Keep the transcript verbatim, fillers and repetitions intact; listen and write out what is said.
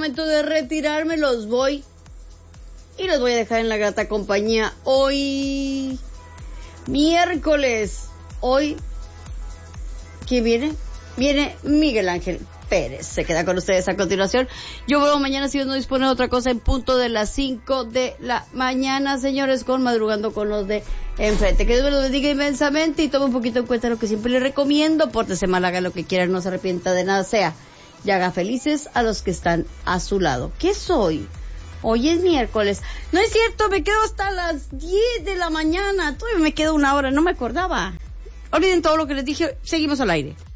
momento de retirarme, los voy y los voy a dejar en la grata compañía hoy, miércoles. Hoy, ¿quién viene? Viene Miguel Ángel Pérez. Se queda con ustedes a continuación. Yo vuelvo mañana si Dios no dispone de otra cosa en punto de las cinco de la mañana, señores, con Madrugando con los de enfrente. Que Dios me lo bendiga inmensamente y tome un poquito en cuenta lo que siempre le recomiendo. Pórtese mal, haga lo que quiera, no se arrepienta de nada, sea. Y haga felices a los que están a su lado. ¿Qué soy? Hoy es miércoles. No es cierto, me quedo hasta las diez de la mañana. Todavía me queda una hora, no me acordaba. Olviden todo lo que les dije, seguimos al aire.